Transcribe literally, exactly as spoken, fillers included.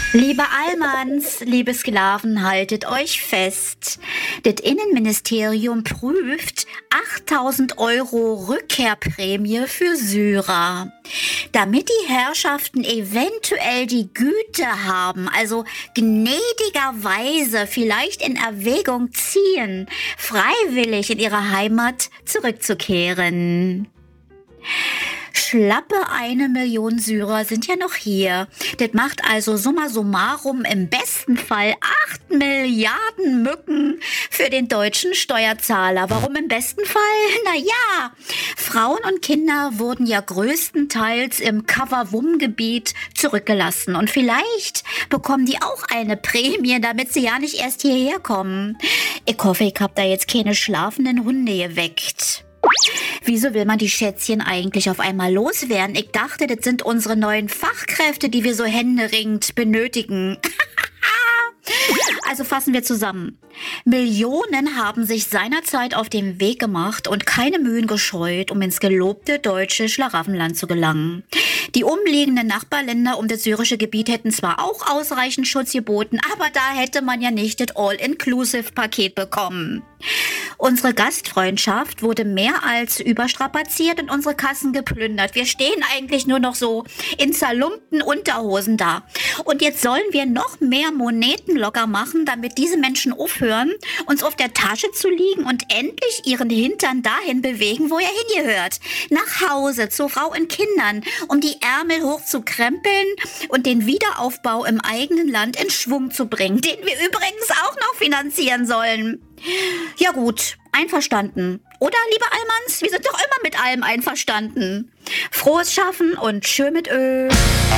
Liebe Allmanns, liebe Sklaven, haltet euch fest. Das Innenministerium prüft achttausend Euro Rückkehrprämie für Syrer. Damit die Herrschaften eventuell die Güte haben, also gnädigerweise vielleicht in Erwägung ziehen, freiwillig in ihre Heimat zurückzukehren. Schlappe eine Million Syrer sind ja noch hier. Das macht also summa summarum im besten Fall acht Milliarden Mücken für den deutschen Steuerzahler. Warum im besten Fall? Naja, Frauen und Kinder wurden ja größtenteils im Cover-Wum-Gebiet zurückgelassen. Und vielleicht bekommen die auch eine Prämie, damit sie ja nicht erst hierher kommen. Ich hoffe, ich hab da jetzt keine schlafenden Hunde geweckt. Wieso will man die Schätzchen eigentlich auf einmal loswerden? Ich dachte, das sind unsere neuen Fachkräfte, die wir so händeringend benötigen. Also fassen wir zusammen. Millionen haben sich seinerzeit auf den Weg gemacht und keine Mühen gescheut, um ins gelobte deutsche Schlaraffenland zu gelangen. Die umliegenden Nachbarländer um das syrische Gebiet hätten zwar auch ausreichend Schutz geboten, aber da hätte man ja nicht das All-Inclusive-Paket bekommen. Unsere Gastfreundschaft wurde mehr als überstrapaziert und unsere Kassen geplündert. Wir stehen eigentlich nur noch so in zerlumpten Unterhosen da. Und jetzt sollen wir noch mehr Moneten locker machen, damit diese Menschen aufhören, uns auf der Tasche zu liegen und endlich ihren Hintern dahin bewegen, wo er hingehört. Nach Hause, zu Frau und Kindern, um die Ärmel hochzukrempeln und den Wiederaufbau im eigenen Land in Schwung zu bringen, den wir übrigens auch noch finanzieren sollen. Ja gut, einverstanden. Oder, liebe Allmanns, wir sind doch immer mit allem einverstanden. Frohes Schaffen und tschö mit Ö.